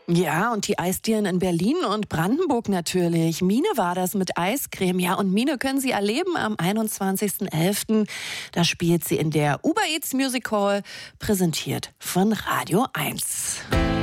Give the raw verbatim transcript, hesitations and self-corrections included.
Ja, und die Eisdielen in Berlin und Brandenburg natürlich. Mine war das mit Eiscreme. Ja, und Mine können Sie erleben am einundzwanzigsten elften Da spielt sie in der Uber Eats Music Hall, präsentiert von Radio eins.